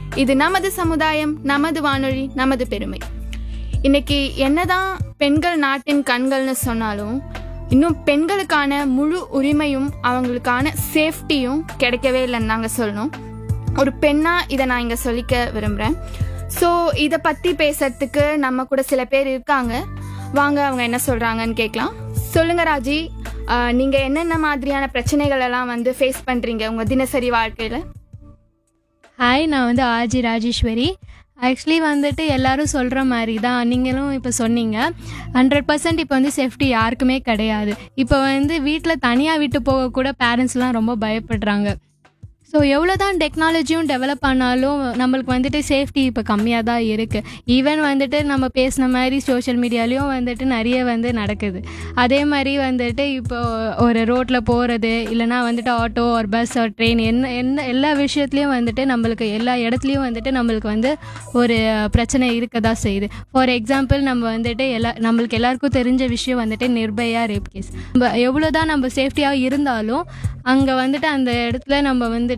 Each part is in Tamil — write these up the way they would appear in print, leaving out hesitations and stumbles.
இது நமது சமுதாயம், நமது வானொலி, நமது பெருமை. இன்னைக்கு என்னதான் பெண்கள் நாட்டின் கண்கள்னு சொன்னாலும் இன்னும் பெண்களுக்கான முழு உரிமையும் அவங்களுக்கான சேஃப்டியும் கிடைக்கவே இல்லைன்னு நாங்கள் சொல்லணும். ஒரு பெண்ணா இதை நான் இங்கே சொல்லிக்க விரும்புகிறேன். ஸோ இதை பற்றி பேசுறதுக்கு நம்ம கூட சில பேர் இருக்காங்க. வாங்க அவங்க என்ன சொல்கிறாங்கன்னு கேட்கலாம். சொல்லுங்க ராஜி, நீங்கள் என்னென்ன மாதிரியான பிரச்சனைகள் எல்லாம் வந்து ஃபேஸ் பண்ணுறீங்க உங்கள் தினசரி வாழ்க்கையில்? ஹாய், நான் வந்து ஆர்ஜி ராஜேஸ்வரி. ஆக்சுவலி வந்துட்டு எல்லோரும் சொல்கிற மாதிரி தான் நீங்களும் இப்போ சொன்னீங்க. 100% இப்போ வந்து சேஃப்டி யாருக்குமே கிடையாது. இப்போ வந்து வீட்டில் தனியாக விட்டு போக கூட பேரண்ட்ஸ்லாம் ரொம்ப பயப்படுறாங்க. ஸோ எவ்வளோ தான் டெக்னாலஜியும் டெவலப் ஆனாலும் நம்மளுக்கு வந்துட்டு சேஃப்டி இப்போ கம்மியாக தான் இருக்குது. ஈவன் வந்துட்டு நம்ம பேசின மாதிரி சோஷியல் மீடியாலேயும் வந்துட்டு நிறைய வந்து நடக்குது. அதே மாதிரி வந்துட்டு இப்போ ஒரு ரோட்டில் போகிறது, இல்லைனா வந்துட்டு ஆட்டோ ஒரு பஸ் ஒரு ட்ரெயின், என்ன எல்லா விஷயத்துலையும் வந்துட்டு நம்மளுக்கு எல்லா இடத்துலையும் வந்துட்டு நம்மளுக்கு வந்து ஒரு பிரச்சனை இருக்க தான் செய்யுது. ஃபார் எக்ஸாம்பிள், நம்ம வந்துட்டு நம்மளுக்கு எல்லாருக்கும் தெரிஞ்ச விஷயம் வந்துட்டு நிர்பயா ரேப் கேஸ். நம்ம எவ்வளோ தான் நம்ம சேஃப்டியாக இருந்தாலும் அங்கே வந்துட்டு அந்த இடத்துல நம்ம வந்துட்டு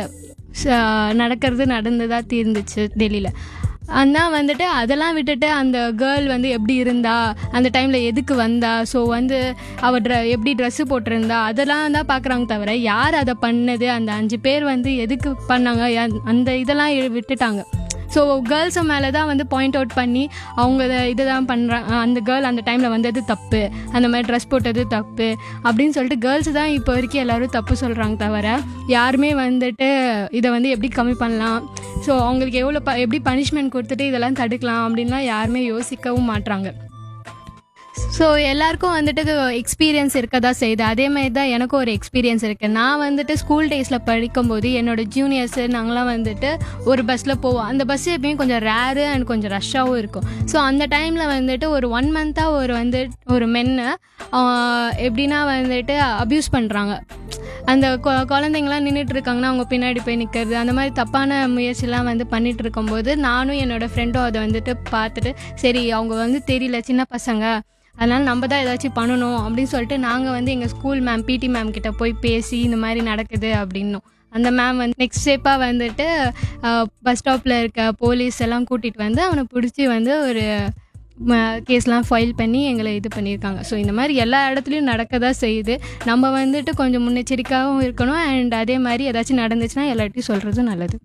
நடந்ததாக தீர்ந்துச்சு டெல்லியில். ஆனால் வந்துட்டு அதெல்லாம் விட்டுட்டு அந்த கேர்ள் வந்து எப்படி இருந்தா, அந்த டைமில் எதுக்கு வந்தா, ஸோ வந்து அவள் எப்படி ட்ரெஸ்ஸு போட்டிருந்தா, அதெல்லாம் தான் பார்க்குறாங்க தவிர யார் அதை பண்ணது, அந்த 5 பேர் வந்து எதுக்கு பண்ணாங்க, அந்த இதெல்லாம் விட்டுட்டாங்க. ஸோ கேர்ள்ஸை மேலே தான் வந்து பாயிண்ட் அவுட் பண்ணி அவங்க இதை தான் பண்ணுறாங்க. அந்த கேர்ள் அந்த டைமில் வந்தது தப்பு, அந்த மாதிரி ட்ரெஸ் போட்டது தப்பு அப்படின்னு சொல்லிட்டு கேர்ள்ஸு தான் இப்போ வரைக்கும் எல்லோரும் தப்பு சொல்கிறாங்க தவிர யாருமே வந்துட்டு இதை வந்து எப்படி கம்மி பண்ணலாம், ஸோ அவங்களுக்கு எப்படி பனிஷ்மெண்ட் கொடுத்துட்டு இதெல்லாம் தடுக்கலாம் அப்படின்லாம் யாருமே யோசிக்கவும் மாட்றாங்க. ஸோ எல்லாருக்கும் வந்துட்டு எக்ஸ்பீரியன்ஸ் இருக்க தான் செய்யுது. அதே மாதிரி தான் எனக்கும் ஒரு எக்ஸ்பீரியன்ஸ் இருக்குது. நான் வந்துட்டு ஸ்கூல் டேஸில் படிக்கும்போது என்னோடய ஜூனியர்ஸு நாங்களாம் வந்துட்டு ஒரு பஸ்ஸில் போவோம். அந்த பஸ் எப்பயும் கொஞ்சம் ரேரு அண்ட் கொஞ்சம் ரஷ்ஷாகவும் இருக்கும். ஸோ அந்த டைமில் வந்துட்டு ஒரு 1 மந்த்தாக ஒரு மென்னை எப்படின்னா வந்துட்டு அப்யூஸ் பண்ணுறாங்க. அந்த குழந்தைங்களாம் நின்றுட்டு இருக்காங்கன்னா அவங்க பின்னாடி போய் நிற்கிறது, அந்த மாதிரி தப்பான முயற்சிலாம் வந்து பண்ணிகிட்டு இருக்கும்போது நானும் என்னோடய ஃப்ரெண்டும் அதை வந்துட்டு பார்த்துட்டு, சரி அவங்க வந்து தெரியல, சின்ன பசங்க, அதனால் நம்ம தான் ஏதாச்சும் பண்ணணும் அப்படின்னு சொல்லிட்டு நாங்கள் வந்து எங்கள் ஸ்கூல் மேம் பிடி மேம் கிட்ட போய் பேசி இந்த மாதிரி நடக்குது அப்படின்னும். அந்த மேம் வந்து நெக்ஸ்ட் ஸ்டெப்பாக வந்துட்டு பஸ் ஸ்டாப்பில் இருக்க போலீஸ் எல்லாம் கூட்டிகிட்டு வந்து அவனை பிடிச்சி வந்து ஒரு கேஸ்லாம் ஃபைல் பண்ணி எங்களை இது பண்ணியிருக்காங்க. ஸோ இந்த மாதிரி எல்லா இடத்துலையும் நடக்க தான் செய்யுது. நம்ம வந்துட்டு கொஞ்சம் முன்னெச்சரிக்கையாகவும் இருக்கணும். அண்ட் அதே மாதிரி ஏதாச்சும் நடந்துச்சுன்னா எல்லார்ட்டையும் சொல்கிறது நல்லது.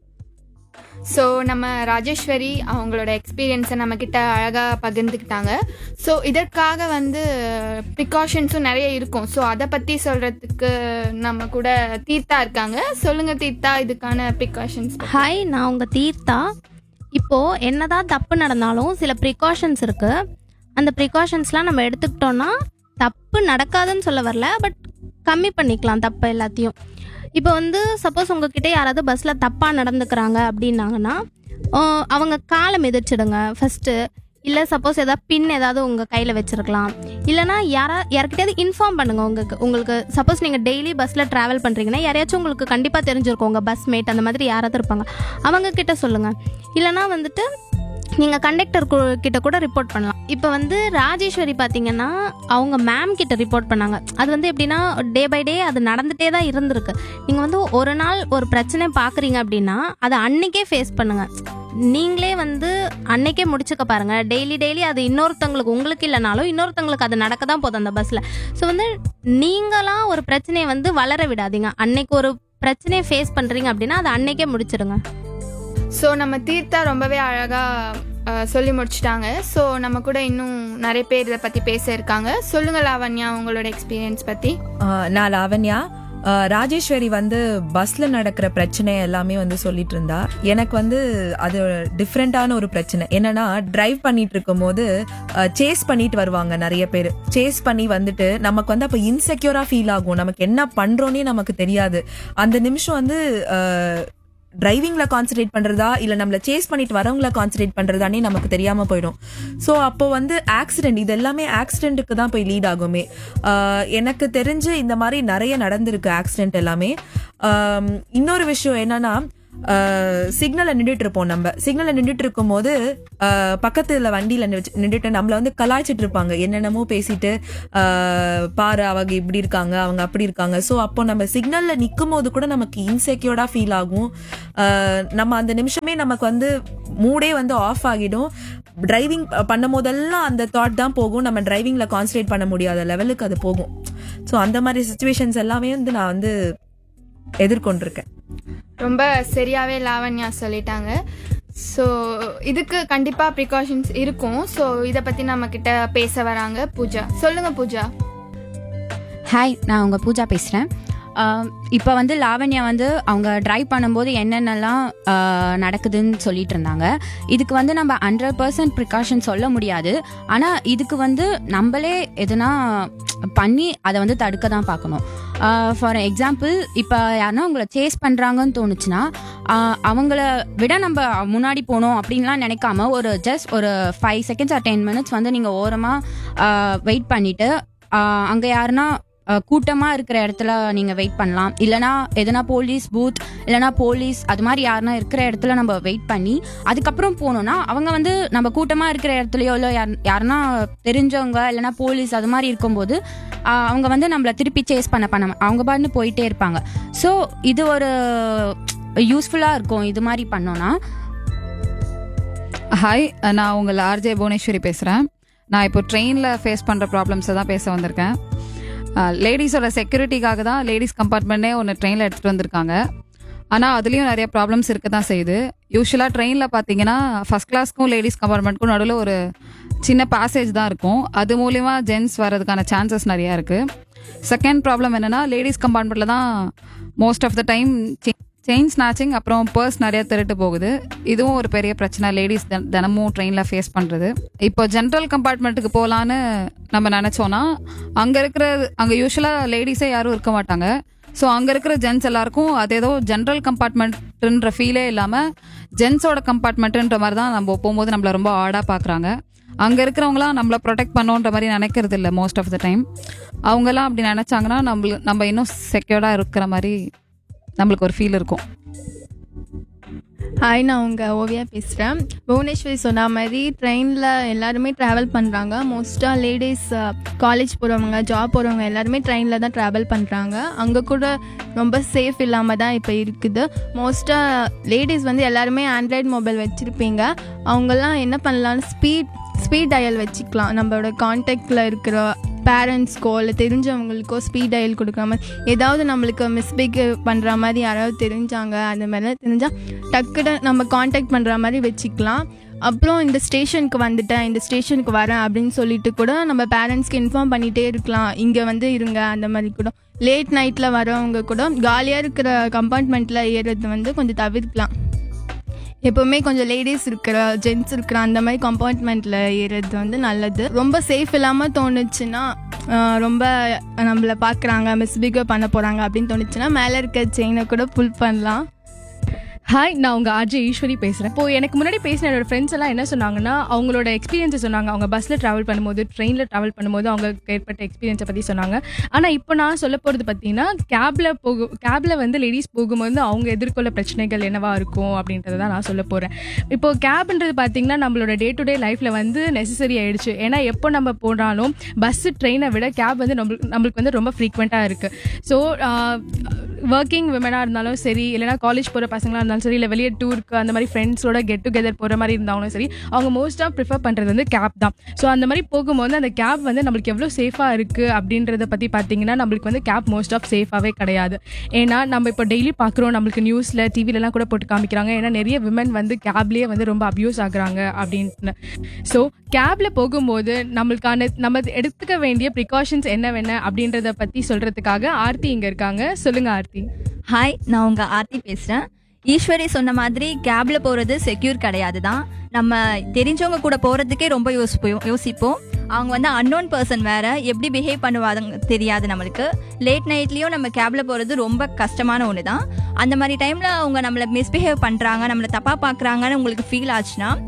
ஸோ நம்ம ராஜேஸ்வரி அவங்களோட எக்ஸ்பீரியன்ஸை நம்மக்கிட்ட அழகாக பகிர்ந்துக்கிட்டாங்க. ஸோ இதற்காக வந்து ப்ரிகாஷன்ஸும் நிறைய இருக்கும். ஸோ அதை பற்றி சொல்கிறதுக்கு நம்ம கூட தீர்த்தா இருக்காங்க. சொல்லுங்கள் தீர்த்தா, இதுக்கான ப்ரிகாஷன்ஸ். ஹாய், நான் உங்கள் தீர்த்தா. இப்போது என்னதான் தப்பு நடந்தாலும் சில ப்ரிகாஷன்ஸ் இருக்குது. அந்த ப்ரிகாஷன்ஸ்லாம் நம்ம எடுத்துக்கிட்டோன்னா தப்பு நடக்காதுன்னு சொல்ல வரல, பட் கம்மி பண்ணிக்கலாம் தப்பு எல்லாத்தையும். இப்போ வந்து சப்போஸ் உங்ககிட்ட யாராவது பஸ்ஸில் தப்பாக நடந்துக்கிறாங்க அப்படின்னாங்கன்னா அவங்க காலை மிதிச்சிடுங்க ஃபஸ்ட்டு. இல்லை சப்போஸ் ஏதாவது உங்கள் கையில் வச்சுருக்கலாம். இல்லைனா யார்கிட்டயாவது இன்ஃபார்ம் பண்ணுங்கள். உங்களுக்கு சப்போஸ் நீங்கள் டெய்லி பஸ்ஸில் ட்ராவல் பண்ணுறீங்கன்னா யாரையாச்சும் உங்களுக்கு கண்டிப்பாக தெரிஞ்சிருக்கும், உங்கள் பஸ் மேட் அந்த மாதிரி யாராவது இருப்பாங்க, அவங்கக்கிட்ட சொல்லுங்கள். இல்லைனா வந்துட்டு நீங்கள் கண்டக்டர் கிட்ட கூட ரிப்போர்ட் பண்ணலாம். இப்போ வந்து ராஜேஸ்வரி பார்த்தீங்கன்னா அவங்க மேம் கிட்ட ரிப்போர்ட் பண்ணாங்க. அது வந்து எப்படின்னா டே பை டே அது நடந்துகிட்டே தான் இருந்திருக்கு. நீங்கள் வந்து ஒரு நாள் ஒரு பிரச்சனை பார்க்குறீங்க அப்படின்னா அதை அன்னைக்கே ஃபேஸ் பண்ணுங்கள். நீங்களே வந்து அன்னைக்கே முடிச்சுக்க பாருங்கள். டெய்லி அது இன்னொருத்தவங்களுக்கு, உங்களுக்கு இல்லைனாலும் இன்னொருத்தவங்களுக்கு அது நடக்க தான் போதும் அந்த பஸ்ஸில். ஸோ வந்து நீங்களாம் ஒரு பிரச்சனையை வந்து வளர விடாதீங்க. அன்னைக்கு ஒரு பிரச்சனையை ஃபேஸ் பண்ணுறீங்க அப்படின்னா அதை அன்னைக்கே முடிச்சிடுங்க. ஸோ நம்ம தீர்த்தா ரொம்பவே அழகாக சொல்லி முடிச்சிட்டாங்க. ஸோ நம்ம கூட இன்னும் நிறைய பேர் இதை பற்றி பேச இருக்காங்க. சொல்லுங்கள் லாவண்யா, உங்களோட எக்ஸ்பீரியன்ஸ் பற்றி. நான் லாவண்யா. ராஜேஸ்வரி வந்து பஸ்ல நடக்கிற பிரச்சனை எல்லாமே வந்து சொல்லிட்டு இருந்தா. எனக்கு வந்து அது டிஃப்ரெண்டான ஒரு பிரச்சனை. என்னன்னா, டிரைவ் பண்ணிட்டு இருக்கும் போது சேஸ் பண்ணிட்டு வருவாங்க நிறைய பேர். சேஸ் பண்ணி வந்துட்டு நமக்கு வந்து அப்ப இன்செக்யூரா ஃபீல் ஆகும். நமக்கு என்ன பண்றோன்னே நமக்கு தெரியாது. அந்த நிமிஷம் வந்து டிரைவிங்ல கான்சென்ட்ரேட் பண்றதா இல்ல நம்மள சேஸ் பண்ணிட்டு வரவங்கள கான்சென்ட்ரேட் பண்றதானே நமக்கு தெரியாம போயிடும். ஸோ அப்போ வந்து ஆக்சிடென்ட், இது எல்லாமே ஆக்சிடென்ட்டுக்கு தான் போய் லீட் ஆகுமே. எனக்கு தெரிஞ்சு இந்த மாதிரி நிறைய நடந்திருக்கு ஆக்சிடென்ட் எல்லாமே. இன்னொரு விஷயம் என்னன்னா, சிக்னல்ல நின்றுட்டு இருப்போம். நம்ம சிக்னல்ல நின்றுட்டு இருக்கும் போது பக்கத்துல வண்டியில நின்றுட்டு நம்மள வந்து கலாய்ச்சிட்டு இருப்பாங்க, என்னென்னமோ பேசிட்டு பாரு அவங்க இப்படி இருக்காங்க அவங்க அப்படி இருக்காங்க. ஸோ அப்போ நம்ம சிக்னல்ல நிற்கும் போது கூட நமக்கு இன்செக்யூர்டா ஃபீல் ஆகும். நம்ம அந்த நிமிஷமே நமக்கு வந்து மூடே வந்து ஆஃப் ஆகிடும். டிரைவிங் பண்ணும் போதெல்லாம் அந்த தாட் தான் போகும், நம்ம டிரைவிங்ல கான்சன்ட்ரேட் பண்ண முடியாத லெவலுக்கு அது போகும். ஸோ அந்த மாதிரி சுச்சுவேஷன்ஸ் எல்லாமே வந்து நான் வந்து எதிர்கொண்டிருக்கேன். ரொம்ப சரியாகவே லாவண்யா சொல்லிட்டாங்க. ஸோ இதுக்கு கண்டிப்பாக ப்ரிகாஷன்ஸ் இருக்கும். ஸோ இதை பற்றி நம்மக்கிட்ட பேச வராங்க பூஜா. சொல்லுங்கள் பூஜா. ஹாய், நான் உங்கள் பூஜா பேசுகிறேன். இப்போ வந்து லாவண்யா வந்து அவங்க ட்ரைவ் பண்ணும்போது என்னென்னலாம் நடக்குதுன்னு சொல்லிட்டு இருந்தாங்க. இதுக்கு வந்து நம்ம 100% ப்ரிகாஷன் சொல்ல முடியாது. ஆனால் இதுக்கு வந்து நம்மளே எதுனா பண்ணி அதை வந்து தடுக்க தான் பார்க்கணும். ஃபார் எக்ஸாம்பிள், இப்போ யாருன்னா அவங்கள சேஸ் பண்ணுறாங்கன்னு தோணுச்சுன்னா அவங்கள விட நம்ம முன்னாடி போகணும் அப்படின்லாம் நினைக்காம ஒரு ஜஸ்ட் ஒரு 5 seconds or 10 minutes வந்து நீங்கள் ஓரமாக வெயிட் பண்ணிவிட்டு அங்கே யாருன்னா கூட்டமாக இருக்கிற இடத்துல நீங்கள் வெயிட் பண்ணலாம். இல்லைனா எதனா போலீஸ் பூத் இல்லைனா போலீஸ் அது மாதிரி யாருன்னா இருக்கிற இடத்துல நம்ம வெயிட் பண்ணி அதுக்கப்புறம் போனோம்னா அவங்க வந்து நம்ம கூட்டமாக இருக்கிற இடத்துலையோ இல்லை யாருன்னா தெரிஞ்சவங்க இல்லைனா போலீஸ் அது மாதிரி இருக்கும்போது அவங்க வந்து நம்மளை திருப்பி சேஸ் பண்ண அவங்க பாட்டுன்னு போயிட்டே இருப்பாங்க. ஸோ இது ஒரு யூஸ்ஃபுல்லாக இருக்கும் இது மாதிரி பண்ணோன்னா. ஹாய், நான் உங்கள் ஆர்ஜே புவனேஸ்வரி பேசுகிறேன். நான் இப்போ ட்ரெயினில் ஃபேஸ் பண்ணுற ப்ராப்ளம்ஸை தான் பேச வந்திருக்கேன். லேடிஸோட செக்யூரிட்டிக்காக தான் லேடிஸ் கம்பார்ட்மெண்ட்டே ஒன்று ட்ரெயினில் எடுத்துகிட்டு வந்திருக்காங்க. ஆனால் அதுலேயும் நிறைய ப்ராப்ளம்ஸ் இருக்க தான் செய்யுது. யூஸ்வலாக ட்ரெயினில் பார்த்தீங்கன்னா ஃபஸ்ட் கிளாஸ்க்கும் லேடிஸ் கம்பார்ட்மெண்ட்க்கும் நடுவில் ஒரு சின்ன பேசேஜ் தான் இருக்கும். அது மூலிமா ஜென்ஸ் வர்றதுக்கான சான்சஸ் நிறையா இருக்குது. செகண்ட் ப்ராப்ளம் என்னென்னா, லேடிஸ் கம்பார்ட்மெண்ட்டில் தான் most of the time chain snatching அப்புறம் பர்ஸ் நிறைய திருட்டு போகுது. இதுவும் ஒரு பெரிய பிரச்சனை லேடிஸ் தினமும் ட்ரெயினில் ஃபேஸ் பண்ணுறது. இப்போ ஜென்ரல் கம்பார்ட்மெண்ட்டுக்கு போகலான்னு நம்ம நினச்சோன்னா அங்கே யூஸ்வலாக லேடிஸே யாரும் இருக்க மாட்டாங்க. ஸோ அங்கே இருக்கிற ஜென்ஸ் எல்லாருக்கும் அது ஏதோ ஜென்ரல் கம்பார்ட்மெண்ட்டுன்ற ஃபீலே இல்லாமல் ஜென்ஸோட கம்பார்ட்மெண்ட்டுன்ற மாதிரி தான் நம்ம போகும்போது நம்மளை ரொம்ப ஆடாக பார்க்குறாங்க. அங்கே இருக்கிறவங்களாம் நம்மளை ப்ரொடெக்ட் பண்ணோன்ற மாதிரி நினைக்கிறது இல்லை மோஸ்ட் ஆஃப் த டைம். அவங்கெல்லாம் அப்படி நினச்சாங்கன்னா நம்ம இன்னும் செக்யூர்டாக இருக்கிற மாதிரி நம்மளுக்கு ஒரு ஃபீல் இருக்கும். ஹாய், நான் உங்கள் ஓவியா பேசுகிறேன். புவனேஸ்வரி சொன்ன மாதிரி ட்ரெயினில் எல்லாருமே ட்ராவல் பண்ணுறாங்க. மோஸ்ட்டாக லேடிஸ் காலேஜ் போகிறவங்க ஜாப் போகிறவங்க எல்லாருமே ட்ரெயினில் தான் ட்ராவல் பண்ணுறாங்க. அங்கே கூட ரொம்ப சேஃப் இல்லாமல் தான் இப்போ இருக்குது. மோஸ்ட்டாக லேடிஸ் வந்து எல்லாருமே ஆண்ட்ராய்டு மொபைல் வச்சுருப்பீங்க. அவங்கெல்லாம் என்ன பண்ணலான்னு ஸ்பீட் டயல் வச்சுக்கலாம். நம்மளோட கான்டாக்டில் இருக்கிற பேரண்ட்ஸ்க்கோ இல்லை தெரிஞ்சவங்களுக்கோ ஸ்பீட் டயல் கொடுக்குற மாதிரி, ஏதாவது நம்மளுக்கு மிஸ்பிஹேவ் பண்ணுற மாதிரி யாராவது தெரிஞ்சாங்க அந்த மாதிரிலாம் தெரிஞ்சால் டக்குன்னு நம்ம காண்டாக்ட் பண்ணுற மாதிரி வச்சுக்கலாம். அப்புறம் இந்த ஸ்டேஷனுக்கு வந்துட்டேன், இந்த ஸ்டேஷனுக்கு வரேன் அப்படின்னு சொல்லிட்டு கூட நம்ம பேரண்ட்ஸ்க்கு இன்ஃபார்ம் பண்ணிகிட்டே இருக்கலாம். இங்கே வந்து இருங்க அந்த மாதிரி கூட. லேட் நைட்டில் வரவங்க கூட காலியாக இருக்கிற கம்பார்ட்மெண்ட்டில் ஏறுறது வந்து கொஞ்சம் தவிர்க்கலாம். எப்போவுமே கொஞ்சம் லேடிஸ் இருக்கிற ஜென்ட்ஸ் இருக்கிற அந்த மாதிரி கம்பார்ட்மெண்ட்டில் ஏறுறது வந்து நல்லது. ரொம்ப சேஃப் இல்லாமல் தோணுச்சுன்னா, ரொம்ப நம்மளை பார்க்குறாங்க மிஸ்பிஹேவ் பண்ண போகிறாங்க அப்படின்னு தோணுச்சுன்னா மேலே இருக்க செயினை கூட புல் பண்ணலாம். ஹாய், நான் உங்கள் ஆர்ஜே ஈஸ்வரி பேசுகிறேன். இப்போது எனக்கு முன்னாடி பேசின என்னோட ஃப்ரெண்ட்ஸ் எல்லாம் என்ன சொன்னாங்கன்னா, அவங்களோட எக்ஸ்பீரியன்ஸை சொன்னாங்க. அவங்க பஸ்ஸில் ட்ராவல் பண்ணும்போது ட்ரெயினில் ட்ராவல் பண்ணும்போது அவங்களுக்கு ஏற்பட்ட எக்ஸ்பீரியன்ஸை பற்றி சொன்னாங்க. ஆனால் இப்போ நான் சொல்ல போகிறது பார்த்தீங்கன்னா, கேபில் வந்து லேடிஸ் போகும்போது அவங்க எதிர்கொள்ள பிரச்சனைகள் என்னவா இருக்கும் அப்படின்றத தான் நான் சொல்ல போகிறேன். இப்போது கேப்ன்றது பார்த்தீங்கன்னா நம்மளோட டே டு டே லைஃப்பில் வந்து நெசசரி ஆகிடுச்சு. ஏன்னா எப்போ நம்ம போனாலும் பஸ்ஸு ட்ரெயினை விட கேப் வந்து நம்மளுக்கு வந்து ரொம்ப ஃப்ரீக்வெண்ட்டாக இருக்குது. ஸோ ஒர்க்கிங் விமனாக இருந்தாலும் சரி, இல்லைனா காலேஜ் போகிற பசங்களாக இருந்தாலும் சரி, இல்லை வெளியே டூருக்கு அந்த மாதிரி ஃப்ரெண்ட்ஸோட கெட் டுகெதர் போகிற மாதிரி இருந்தாலும் சரி, அவங்க மோஸ்ட்டாக ப்ரிஃபர் பண்ணுறது வந்து கேப் தான். ஸோ அந்த மாதிரி போகும்போது அந்த கேப் வந்து நம்மளுக்கு எவ்வளோ சேஃபாக இருக்குது அப்படின்றத பற்றி பார்த்தீங்கன்னா, நம்மளுக்கு வந்து கேப் மோஸ்ட் ஆஃப் சேஃபாகவே கிடையாது. ஏன்னா நம்ம இப்போ டெய்லி பார்க்குறோம், நம்மளுக்கு நியூஸில் டிவிலலாம் கூட போட்டு காமிக்கிறாங்க. ஏன்னா நிறைய விமன் வந்து கேப்லேயே வந்து ரொம்ப அப்யூஸ் ஆகுறாங்க அப்படின்ட்டு. ஸோ கேபில் போகும்போது நம்ம எடுத்துக்க வேண்டிய ப்ரிகாஷன்ஸ் என்னவென்ன அப்படின்றத பற்றி சொல்கிறதுக்காக ஆர்த்தி இங்கே இருக்காங்க. சொல்லுங்கள் ஆர்த்தி. ஹாய், நான் உங்கள் ஆர்த்தி பேசுகிறேன். ஈஸ்வரி சொன்ன மாதிரி கேபில் போகிறது செக்யூர் கிடையாது தான். நம்ம தெரிஞ்சவங்க கூட போகிறதுக்கே ரொம்ப யோசிப்போம். அவங்க வந்து அன்னோன் பர்சன் வேறு, எப்படி பிஹேவ் பண்ணுவாங்க தெரியாது நம்மளுக்கு. லேட் நைட்லேயும் நம்ம கேபில் போகிறது ரொம்ப கஷ்டமான ஒன்று தான். அந்த மாதிரி டைமில் அவங்க நம்மளை மிஸ்பிஹேவ் பண்ணுறாங்க, நம்மளை தப்பாக பார்க்குறாங்கன்னு உங்களுக்கு ஃபீல் ஆச்சுன்னா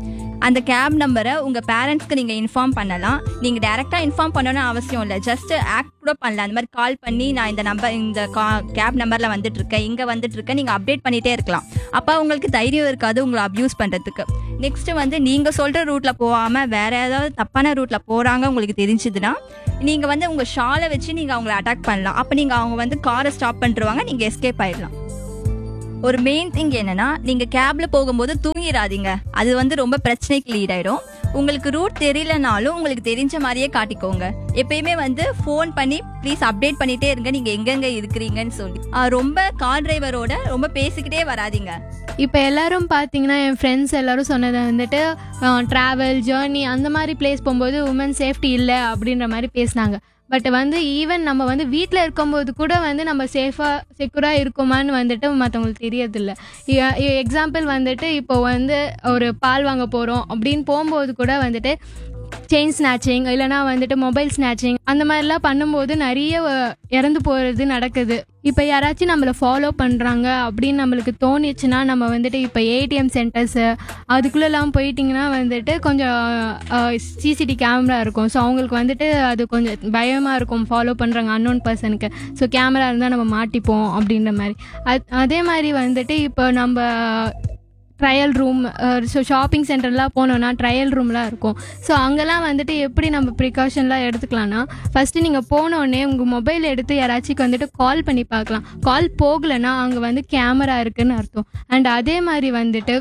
அந்த கேப் நம்பரை உங்கள் பேரண்ட்ஸ்க்கு நீங்கள் இன்ஃபார்ம் பண்ணலாம். நீங்கள் டேரெக்டாக இன்ஃபார்ம் பண்ணணும்னு அவசியம் இல்லை, ஜஸ்ட் ஆக்ட் கூட பண்ணலாம். அந்த மாதிரி கால் பண்ணி நான் இந்த கேப் நம்பரில் வந்துட்டுருக்கேன், இங்கே வந்துட்டுருக்கேன், நீங்கள் அப்டேட் பண்ணிகிட்டே இருக்கலாம். அப்போ உங்களுக்கு தைரியம் இருக்காது உங்களை அப்யூஸ் பண்ணுறதுக்கு. நெக்ஸ்ட்டு வந்து நீங்கள் சொல்கிற ரூட்டில் போகாமல் வேறு ஏதாவது தப்பான ரூட்டில் போகிறாங்க உங்களுக்கு தெரிஞ்சுதுன்னா நீங்கள் வந்து உங்கள் ஷாலை வச்சு நீங்கள் அவங்கள அட்டாக் பண்ணலாம். அப்போ நீங்கள் அவங்க வந்து காரை ஸ்டாப் பண்ணிருவாங்க, நீங்கள் எஸ்கேப் ஆயிடலாம். ஒரு மெயின் திங் என்னன்னா, நீங்கள் கேப்ல போகும்போது தூங்கிடாதீங்க, அது வந்து ரொம்ப பிரச்சனைக்கு லீட் ஆயிடும். உங்களுக்கு ரூட் தெரியலனாலும் உங்களுக்கு தெரிஞ்ச மாதிரியே காட்டிக்கோங்க. எப்பயுமே வந்து ஃபோன் பண்ணி ப்ளீஸ் அப்டேட் பண்ணிட்டே இருங்க நீங்கள் எங்கெங்க இருக்கிறீங்கன்னு சொல்லி. ரொம்ப கார் டிரைவரோட ரொம்ப பேசிக்கிட்டே வராதிங்க. இப்போ எல்லாரும் பார்த்தீங்கன்னா என் ஃப்ரெண்ட்ஸ் எல்லாரும் சொன்னதை வந்துட்டு ட்ராவல் ஜேர்னி அந்த மாதிரி பிளேஸ் போகும்போது உமன் சேஃப்டி இல்லை அப்படின்ற மாதிரி பேசினாங்க. பட் வந்து ஈவன் நம்ம வந்து வீட்டில் இருக்கும்போது கூட வந்து நம்ம சேஃபாக செக்யூராக இருக்குமான்னு வந்துட்டு மற்றவங்களுக்கு தெரியறதில்ல. எக்ஸாம்பிள் வந்துட்டு இப்போ வந்து ஒரு பால் வாங்க போகிறோம் அப்படின்னு போகும்போது கூட வந்துட்டு செயின் ஸ்நாச்சிங் இல்லைனா வந்துட்டு மொபைல் ஸ்நாச்சிங் அந்த மாதிரிலாம் பண்ணும்போது நிறைய இறந்து போகிறது நடக்குது. இப்போ யாராச்சும் நம்மளை ஃபாலோ பண்ணுறாங்க அப்படின்னு நம்மளுக்கு தோணிச்சுன்னா நம்ம வந்துட்டு இப்போ ஏடிஎம் சென்டர்ஸு அதுக்குள்ளெல்லாம் போயிட்டிங்கன்னா வந்துட்டு கொஞ்சம் சிசிடி கேமரா இருக்கும். ஸோ அவங்களுக்கு வந்துட்டு அது கொஞ்சம் பயமாக இருக்கும், ஃபாலோ பண்ணுறாங்க அன்னோன் பர்சனுக்கு. ஸோ கேமரா இருந்தால் நம்ம மாட்டிப்போம் அப்படின்ற மாதிரி. அதே மாதிரி வந்துட்டு இப்போ நம்ம ட்ரையல் ரூம், ஸோ ஷாப்பிங் சென்டர்லாம் போனோன்னா ட்ரையல் ரூம்லாம் இருக்கும். ஸோ அங்கெல்லாம் வந்துட்டு எப்படி நம்ம ப்ரிகாஷன்லாம் எடுத்துக்கலாம்னா, ஃபஸ்ட்டு நீங்கள் போனோடனே உங்கள் மொபைல் எடுத்து யாராச்சும் வந்துட்டு கால் பண்ணி பார்க்கலாம். கால் போகலைன்னா அங்கே வந்து கேமரா இருக்குதுன்னு அர்த்தம். அண்ட் அதே மாதிரி வந்துட்டு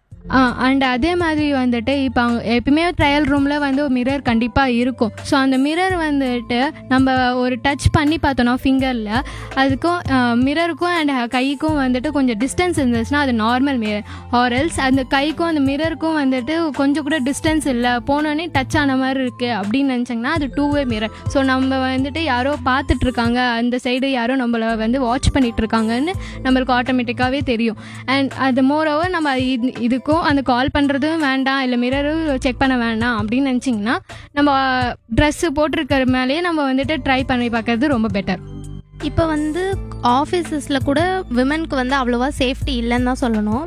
இப்போ அவங்க எப்பயுமே ட்ரையல் ரூமில் வந்து ஒரு மிரர் கண்டிப்பாக இருக்கும். ஸோ அந்த மிரர் வந்துட்டு நம்ம ஒரு டச் பண்ணி பார்த்தோன்னா ஃபிங்கரில் அதுக்கும் மிரருக்கும் அண்ட் கைக்கும் வந்துட்டு கொஞ்சம் டிஸ்டன்ஸ் இருந்துச்சுன்னா அது நார்மல் மிரர். ஆர்எல்ஸ் அந்த கைக்கும் அந்த மிரருக்கும் வந்துட்டு கொஞ்சம் கூட டிஸ்டன்ஸ் இல்லை, போனோடனே டச் ஆன மாதிரி இருக்குது அப்படின்னு நினச்சிங்கன்னா அது 2-வே மிரர். ஸோ நம்ம வந்துட்டு யாரோ பார்த்துட்ருக்காங்க, அந்த சைடு யாரோ நம்மளை வந்து வாட்ச் பண்ணிகிட்ருக்காங்கன்னு நம்மளுக்கு ஆட்டோமேட்டிக்காகவே தெரியும். அண்ட் அது மோரோவர் நம்ம இதுக்கும் அந்த கால் பண்ணுறதும் வேண்டாம், இல்லை மிரரும் செக் பண்ண வேண்டாம் அப்படின்னு நினச்சிங்கன்னா நம்ம ட்ரெஸ்ஸு போட்டிருக்கிற மேலேயே நம்ம வந்துட்டு ட்ரை பண்ணி பார்க்கறது ரொம்ப பெட்டர். இப்போ வந்து ஆஃபீஸஸில் கூட விமனுக்கு வந்து அவ்வளோவா சேஃப்டி இல்லைன்னு தான் சொல்லணும்.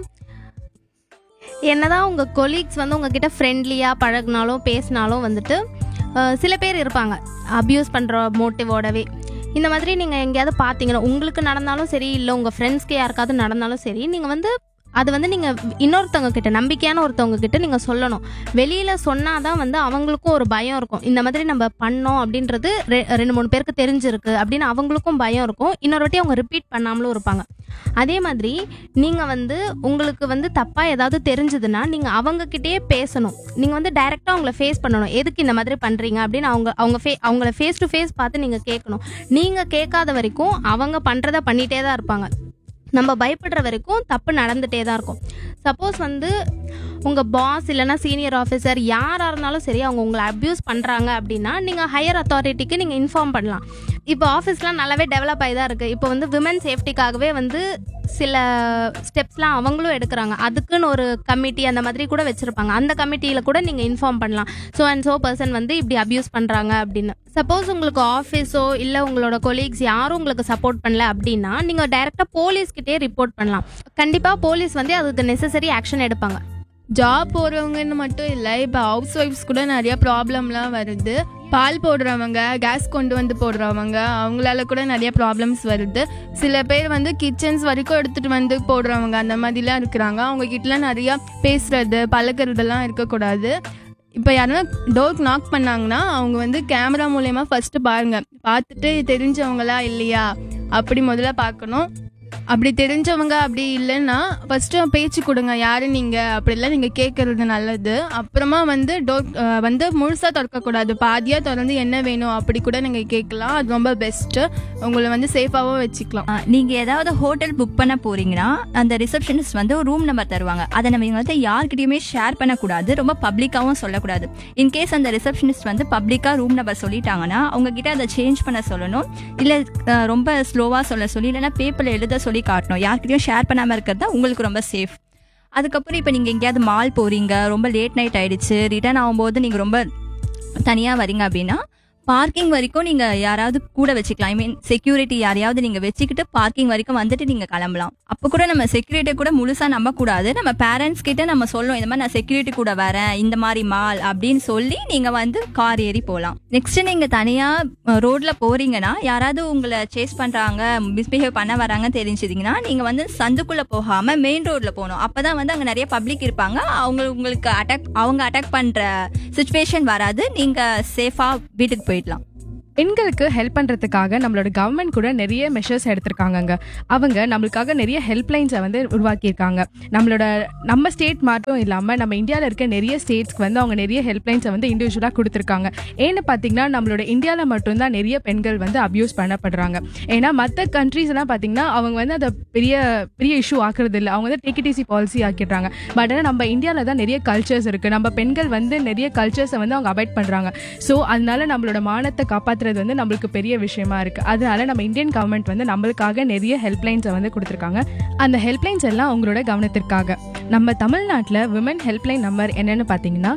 என்னதான் உங்கள் கொலீக்ஸ் வந்து உங்ககிட்ட ஃப்ரெண்ட்லியாக பழகினாலும் பேசினாலும் வந்துட்டு சில பேர் இருப்பாங்க அப்யூஸ் பண்ணுற மோட்டிவோடவே. இந்த மாதிரி நீங்கள் எங்கேயாவது பார்த்தீங்கன்னா உங்களுக்கு நடந்தாலும் சரி, இல்லை உங்கள் ஃப்ரெண்ட்ஸ்க்கு யாருக்காவது நடந்தாலும் சரி, நீங்கள் வந்து அது வந்து நீங்கள் இன்னொருத்தவங்க கிட்ட, நம்பிக்கையான ஒருத்தவங்க கிட்ட நீங்கள் சொல்லணும். வெளியில் சொன்னால் தான் வந்து அவங்களுக்கும் ஒரு பயம் இருக்கும், இந்த மாதிரி நம்ம பண்ணோம் அப்படின்றது 2-3 பேருக்கு தெரிஞ்சிருக்கு அப்படின்னு அவங்களுக்கும் பயம் இருக்கும். இன்னொரு வாட்டி அவங்க ரிப்பீட் பண்ணாமலும் இருப்பாங்க. அதே மாதிரி நீங்கள் வந்து உங்களுக்கு வந்து தப்பாக ஏதாவது தெரிஞ்சதுன்னா நீங்கள் அவங்கக்கிட்டே பேசணும். நீங்கள் வந்து டைரெக்டாக அவங்கள ஃபேஸ் பண்ணணும், எதுக்கு இந்த மாதிரி பண்ணுறீங்க அப்படின்னு அவங்கள ஃபேஸ் டு ஃபேஸ் பார்த்து நீங்கள் கேட்கணும். நீங்கள் கேட்காத வரைக்கும் அவங்க பண்ணுறத பண்ணிகிட்டே தான் இருப்பாங்க. நம்ம பயப்படுற வரைக்கும் தப்பு நடந்துகிட்டே தான் இருக்கும். சப்போஸ் வந்து உங்கள் பாஸ் இல்லைனா சீனியர் ஆஃபீஸர் யாராக இருந்தாலும் சரி, அவங்க உங்களை அப்யூஸ் பண்ணுறாங்க அப்படின்னா நீங்கள் ஹையர் அத்தாரிட்டிக்கு நீங்கள் இன்ஃபார்ம் பண்ணலாம். இப்போ ஆஃபீஸ்லாம் நல்லாவே டெவலப் ஆகி தான் இருக்குது. இப்போ வந்து விமன் சேஃப்டிக்காகவே வந்து சில ஸ்டெப்ஸ்லாம் அவங்களும் எடுக்கிறாங்க. அதுக்குன்னு ஒரு கமிட்டி அந்த மாதிரி கூட வச்சுருப்பாங்க. அந்த கமிட்டியில் கூட நீங்கள் இன்ஃபார்ம் பண்ணலாம், ஸோ அண்ட் ஸோ பர்சன் வந்து இப்படி அப்யூஸ் பண்ணுறாங்க அப்படின்னு. சப்போஸ் உங்களுக்கு ஆஃபீஸோ இல்லை உங்களோட கொலீக்ஸ் யாரும் உங்களுக்கு சப்போர்ட் பண்ணல அப்படின்னா நீங்கள் டைரெக்டாக போலீஸ்கிட்டே ரிப்போர்ட் பண்ணலாம். கண்டிப்பாக போலீஸ் வந்து அதுக்கு நெசசரி ஆக்ஷன் எடுப்பாங்க. ஜாப் போகிறவங்கன்னு மட்டும் இல்லை, இப்போ ஹவுஸ் ஒய்ஃப்ஸ் கூட நிறைய ப்ராப்ளம்லாம் வருது. பால் போடுறவங்க, கேஸ் கொண்டு வந்து போடுறவங்க, அவங்களால கூட நிறைய ப்ராப்ளம்ஸ் வருது. சில பேர் வந்து கிச்சன்ஸ் வரைக்கும் எடுத்துகிட்டு வந்து போடுறவங்க அந்த மாதிரிலாம் இருக்கிறாங்க. அவங்கக்கிட்டலாம் நிறையா பேசுகிறது பழக்கிறதெல்லாம் இருக்கக்கூடாது. இப்போ யாருன்னா டோர் நாக் பண்ணாங்கன்னா அவங்க வந்து கேமரா மூலயமா ஃபஸ்ட்டு பாருங்கள், பார்த்துட்டு தெரிஞ்சவங்களா இல்லையா அப்படி முதல்ல பார்க்கணும். அப்படி தெரிஞ்சவங்க அப்படி இல்லைன்னா ஃபஸ்ட்டு பேச்சு கொடுங்க, யார் நீங்கள் அப்படிலாம் நீங்கள் கேட்குறது நல்லது. அப்புறமா வந்து டோர் வந்து முழுசாக திறக்கக்கூடாது, பாதியாக திறந்து என்ன வேணும் அப்படி கூட நீங்கள் கேட்கலாம். அது ரொம்ப பெஸ்ட்டு, உங்களை வந்து சேஃபாகவும் வச்சுக்கலாம். நீங்கள் ஏதாவது ஹோட்டல் புக் பண்ண போகிறீங்கன்னா அந்த ரிசப்ஷனிஸ்ட் வந்து ரூம் நம்பர் தருவாங்க. அதை நம்ம வந்து யார்கிட்டையுமே ஷேர் பண்ணக்கூடாது, ரொம்ப பப்ளிக்காகவும் சொல்லக்கூடாது. இன்கேஸ் அந்த ரிசப்ஷனிஸ்ட் வந்து பப்ளிக்காக ரூம் நம்பர் சொல்லிட்டாங்கன்னா அவங்கக்கிட்ட அதை சேஞ்ச் பண்ண சொல்லணும், இல்லை ரொம்ப ஸ்லோவாக சொல்ல சொல்லி, இல்லைன்னா பேப்பரில் எழுத சொல்லி காட்டணும். யார்கிட்டயும் ஷேர் பண்ணாமல் இருக்கிறது தான் உங்களுக்கு ரொம்ப சேஃப். அதுக்கப்புறம் இப்போ நீங்கள் எங்கேயாவது மால் போகிறீங்க, ரொம்ப லேட் நைட் ஆகிடுச்சு, ரிட்டர்ன் ஆகும்போது நீங்கள் ரொம்ப தனியாக வரீங்க அப்படின்னா பார்க்கிங் வரைக்கும் நீங்க யாராவது கூட வச்சுக்கலாம். ஐ மீன் செக்யூரிட்டி யாரையாவது நீங்க வச்சுக்கிட்டு பார்க்கிங் வரைக்கும் வந்துட்டு நீங்க கிளம்பலாம். அப்போ கூட நம்ம செக்யூரிட்டியை கூட முழுசா நம்ப கூடாது. நம்ம பேரண்ட்ஸ் கிட்ட நம்ம சொல்லணும், இந்த மாதிரி நான் செக்யூரிட்டி கூட வரேன், இந்த மாதிரி மால் அப்படின்னு சொல்லி நீங்க வந்து கார் ஏறி போகலாம். நெக்ஸ்ட் நீங்க தனியா ரோட்ல போறீங்கன்னா யாராவது உங்களை சேஸ் பண்றாங்க, மிஸ்பிஹேவ் பண்ண வராங்கன்னு தெரிஞ்சதுங்கன்னா நீங்க வந்து சந்துக்குள்ள போகாம மெயின் ரோட்ல போகணும். அப்பதான் வந்து அங்க நிறைய பப்ளிக் இருப்பாங்க, உங்களுக்கு அட்டாக் பண்ற சிச்சுவேஷன் வராது. நீங்க சேஃபா வீட்டுக்கு போயிடலாம். பெண்களுக்கு ஹெல்ப் பண்றதுக்காக நம்மளோட கவர்மெண்ட் கூட நிறைய மெஷர்ஸ் எடுத்திருக்காங்க. அவங்க நம்மளுக்காக நிறைய ஹெல்ப்லைன்ஸை வந்து உருவாக்கியிருக்காங்க. நம்ம ஸ்டேட் மட்டும் இல்லாமல் நம்ம இந்தியாவில் இருக்க நிறைய ஸ்டேட்ஸ்க்கு வந்து அவங்க நிறைய ஹெல்ப்லைன்ஸை வந்து இண்டிவிஜுவலாக கொடுத்துருக்காங்க. ஏன்னு பார்த்தீங்கன்னா நம்மளோட இந்தியாவில் மட்டும்தான் நிறைய பெண்கள் வந்து அப்யூஸ் பண்ணப்படுறாங்க. ஏன்னா மற்ற கண்ட்ரீஸ் எல்லாம் பார்த்தீங்கன்னா அவங்க வந்து அதை பெரிய பெரிய இஷ்யூ ஆக்குறது இல்லை, அவங்க வந்து take it easy policy ஆக்கிடுறாங்க. But ஆனால் நம்ம இந்தியாவில் தான் நிறைய கல்ச்சர்ஸ் இருக்குது, நம்ம பெண்கள் வந்து நிறைய கல்ச்சர்ஸை வந்து அவங்க அவாய்ட் பண்ணுறாங்க. ஸோ அதனால நம்மளோட மானத்தை காப்பாற்ற வந்து நம்மளுக்கு பெரிய விஷயமா இருக்கு. அதனால நம்ம இந்தியன் கவர்மெண்ட் வந்து நம்மளுக்காக நிறைய ஹெல்ப்லைன்ஸை வந்து கொடுத்துருக்காங்க. அந்த ஹெல்ப்லைன்ஸ் எல்லாம் உங்களோட கவனத்திற்காக. நம்ம தமிழ்நாட்டில் விமன் ஹெல்ப்லைன் நம்பர் என்னன்னு பார்த்தீங்கன்னா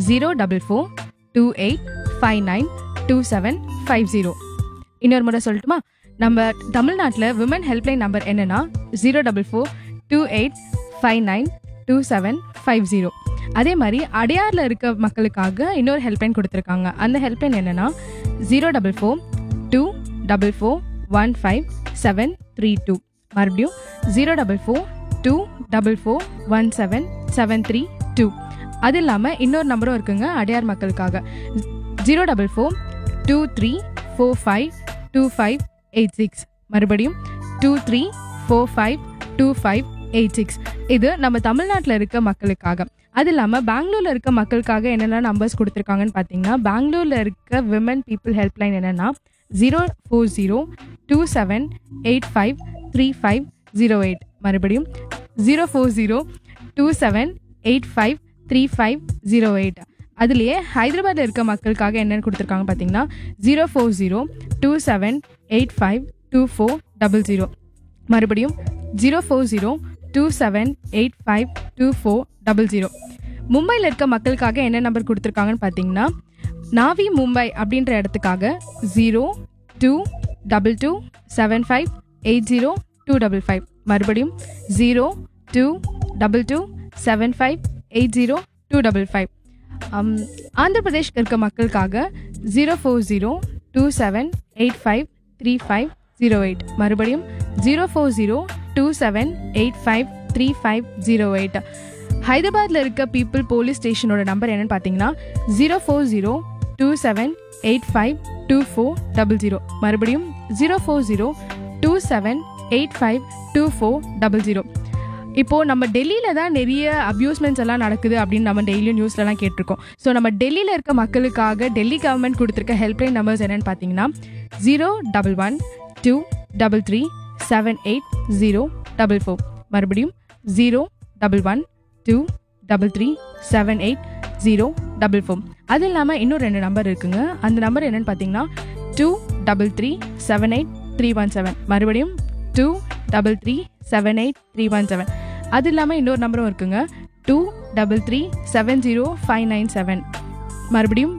04428592750. இன்னொரு முறை சொல்லட்டுமா? நம்ம தமிழ்நாட்டில் விமன் ஹெல்ப்லைன் நம்பர் என்னன்னா 04428592750. அதே மாதிரி அடையார்ல இருக்க மக்களுக்காக இன்னொரு ஹெல்ப்லைன் கொடுத்துருக்காங்க. அந்த ஹெல்ப்லைன் என்னன்னா 04424415732. மறுபடியும் 04424415732. அது இல்லாமல் இன்னொரு நம்பரும் இருக்குங்க அடையார் மக்களுக்காக, 04423452586. மறுபடியும் 23452586. இது நம்ம தமிழ்நாட்டில் இருக்க மக்களுக்காக. அது இல்லாமல் பெங்களூரில் இருக்க மக்களுக்காக என்னென்ன நம்பர்ஸ் கொடுத்துருக்காங்கன்னு பார்த்தீங்கன்னா, பெங்களூரில் இருக்க விமன் பீப்புள் ஹெல்ப்லைன் என்னென்னா 04027853508. மறுபடியும் 04027853508. அதுலேயே ஹைதராபாத்தில் இருக்க மக்களுக்காக என்னென்னு கொடுத்துருக்காங்க பார்த்தீங்கன்னா 04027852400. மறுபடியும் 04027852400. மும்பையில் இருக்க மக்களுக்காக என்ன நம்பர் கொடுத்துருக்காங்கன்னு பார்த்தீங்கன்னா, நாவி மும்பை அப்படின்ற இடத்துக்காக 0222758025. மறுபடியும் 0222758025. ஆந்திர பிரதேஷ் இருக்க மக்களுக்காக 04027853508. மறுபடியும் 04027853508. ஹைதராபாத்தில் இருக்க பீப்புள் போலீஸ் ஸ்டேஷனோட நம்பர் என்னன்னு பார்த்தீங்கன்னா 04027852400. மறுபடியும் 04027852400. இப்போது நம்ம டெல்லியில் தான் நிறைய அப்யூஸ்மெண்ட்ஸ் எல்லாம் நடக்குது அப்படின்னு நம்ம டெய்லியும் நியூஸ்லலாம் கேட்டிருக்கோம். ஸோ நம்ம டெல்லியில் இருக்க மக்களுக்காக டெல்லி கவர்மெண்ட் கொடுத்துருக்க ஹெல்ப்லைன் நம்பர்ஸ் என்னென்னு பார்த்தீங்கன்னா 01123378044. மறுபடியும் 01123378044. அது இல்லாமல் இன்னும் 2 நம்பர் இருக்குங்க. அந்த நம்பர் என்னென்னு பார்த்தீங்கன்னா 23378317. மறுபடியும் 23378317. அது இல்லாமல் இன்னொரு நம்பரும் இருக்குங்க, 23370597. மறுபடியும்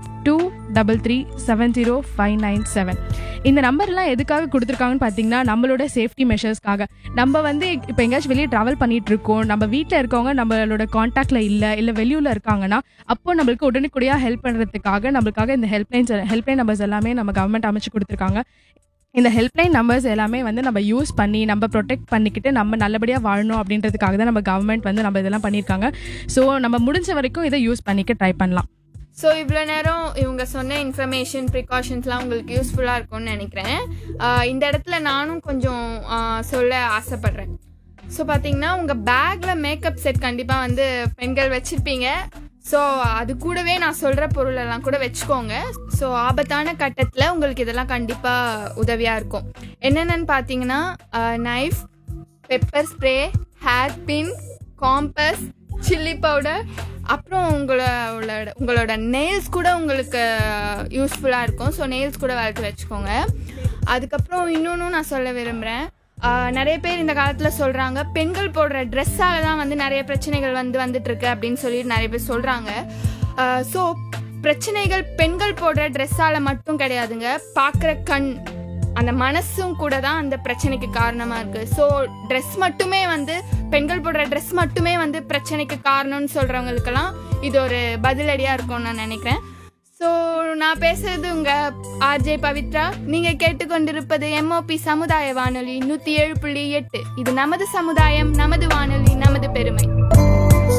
23370597. இந்த நம்பர்லாம் எதுக்காக கொடுத்துருக்காங்கன்னு பார்த்தீங்கன்னா, நம்மளோட சேஃப்டி மெஷர்ஸ்க்காக. நம்ம வந்து இப்போ எங்கேயாச்சும் வெளியே ட்ராவல் பண்ணிட்டு இருக்கோம், நம்ம வீட்டில் இருக்கவங்க நம்மளோட காண்டாக்டில் இல்லை வெளியூரில் இருக்காங்கன்னா, அப்போ நம்மளுக்கு உடனுக்குடியாக ஹெல்ப் பண்ணுறதுக்காக நம்மளுக்காக இந்த ஹெல்ப்லைன் நம்பர்ஸ் எல்லாமே நம்ம கவர்மெண்ட் அமைச்சு கொடுத்துருக்காங்க. இந்த ஹெல்ப்லைன் நம்பர்ஸ் எல்லாமே வந்து நம்ம யூஸ் பண்ணி நம்ம ப்ரொடெக்ட் பண்ணிக்கிட்டு நம்ம நல்லபடியாக வாழணும் அப்படின்றதுக்காக தான் நம்ம கவர்மெண்ட் வந்து நம்ம இதெல்லாம் பண்ணியிருக்காங்க. ஸோ நம்ம முடிஞ்ச வரைக்கும் இதை யூஸ் பண்ணிக்க ட்ரை பண்ணலாம். ஸோ இவ்வளோ நேரம் இவங்க சொன்ன இன்ஃபர்மேஷன் ப்ரிகாஷன்ஸ்லாம் உங்களுக்கு யூஸ்ஃபுல்லாக இருக்கும்னு நினைக்கிறேன். இந்த இடத்துல நானும் கொஞ்சம் சொல்ல ஆசைப்பட்றேன். ஸோ பார்த்தீங்கன்னா உங்கள் பேக்கில் மேக்கப் செட் கண்டிப்பாக வந்து பெண்கள் வச்சுருப்பீங்க. ஸோ அது கூடவே நான் சொல்கிற பொருளெல்லாம் கூட வச்சுக்கோங்க. ஸோ ஆபத்தான கட்டத்தில் உங்களுக்கு இதெல்லாம் கண்டிப்பாக உதவியாக இருக்கும். என்னென்னு பார்த்தீங்கன்னா நைஃப், பெப்பர் ஸ்ப்ரே, ஹேர் பின், காம்பஸ், சில்லி பவுடர், அப்புறம் உங்களோட நெயில்ஸ் கூட உங்களுக்கு யூஸ்ஃபுல்லாக இருக்கும். ஸோ நெயில்ஸ் கூட வளர்த்து வச்சுக்கோங்க. அதுக்கப்புறம் இன்னொன்றும் நான் சொல்ல விரும்புகிறேன். நிறைய பேர் இந்த காலத்தில் சொல்கிறாங்க பெண்கள் போடுற ட்ரெஸ்ஸால் தான் வந்து நிறைய பிரச்சனைகள் வந்துட்டுருக்கு அப்படின்னு சொல்லிட்டு நிறைய பேர் சொல்கிறாங்க. ஸோ பிரச்சனைகள் பெண்கள் போடுற ட்ரெஸ்ஸால மட்டும் கிடையாதுங்க, பார்க்குற கண் அந்த மனசும் கூட தான் அந்த பிரச்சனைக்கு காரணமாக இருக்குது. ஸோ ட்ரெஸ் மட்டுமே வந்து பெண்கள் போடுற ட்ரெஸ் மட்டுமே வந்து பிரச்சனைக்கு காரணம்னு சொல்கிறவங்களுக்கெல்லாம் இது ஒரு பதிலடியாக இருக்கும்னு நான் நினைக்கிறேன். ஸோ நான் பேசுறது உங்கள் ஆர்ஜே பவித்ரா. நீங்கள் கேட்டுக்கொண்டிருப்பது MOP சமுதாய வானொலி 107.8. இது நமது சமுதாயம், நமது வானொலி, நமது பெருமை.